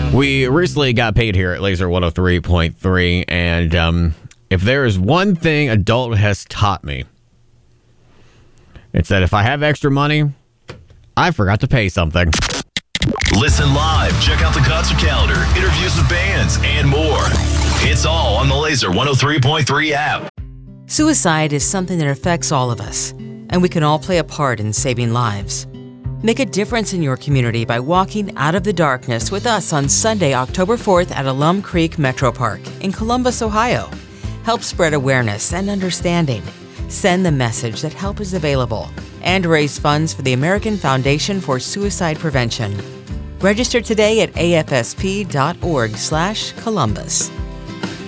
We recently got paid here at Laser 103.3, and if there is one thing adult has taught me, it's that if I have extra money, I forgot to pay something. Listen live, check out the concert calendar, interviews with bands, and more. It's all on the Laser 103.3 app. Suicide is something that affects all of us, and we can all play a part in saving lives. Make a difference in your community by walking out of the darkness with us on Sunday, October 4th at Alum Creek Metro Park in Columbus, Ohio. Help spread awareness and understanding. Send the message that help is available and raise funds for the American Foundation for Suicide Prevention. Register today at afsp.org/Columbus.